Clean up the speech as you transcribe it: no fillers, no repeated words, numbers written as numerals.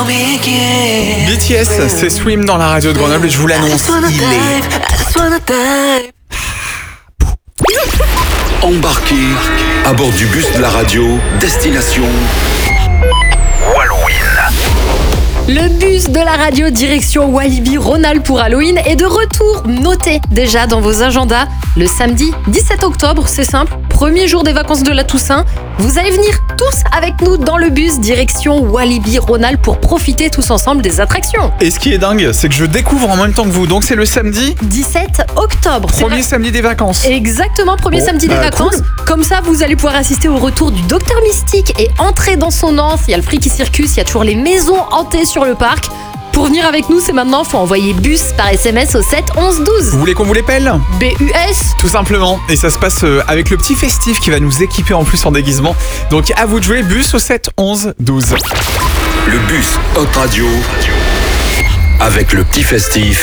BTS, c'est Swim dans la radio de Grenoble, je vous l'annonce, il est... Embarqué à bord du bus de la radio, destination Halloween. Le bus de la radio direction Walibi Rhône-Alpes pour Halloween est de retour. Notez déjà dans vos agendas le samedi 17 octobre, c'est simple, premier jour des vacances de la Toussaint. Vous allez venir tous avec nous dans le bus direction Walibi Rhône-Alpes pour profiter tous ensemble des attractions. Et ce qui est dingue, c'est que je découvre en même temps que vous, donc c'est le samedi 17 octobre. Premier samedi des vacances. Exactement, premier samedi des vacances. Cool. Comme ça, vous allez pouvoir assister au retour du Docteur Mystique et entrer dans son anse. Il y a le Freaky Circus, il y a toujours les maisons hantées sur le parc. Pour venir avec nous, c'est maintenant, faut envoyer bus par SMS au 7 11 12. Vous voulez qu'on vous l'épelle ? BUS. Tout simplement, et ça se passe avec le petit festif qui va nous équiper en plus en déguisement. Donc à vous de jouer, bus au 7 11 12. Le bus Hot Radio avec le petit festif.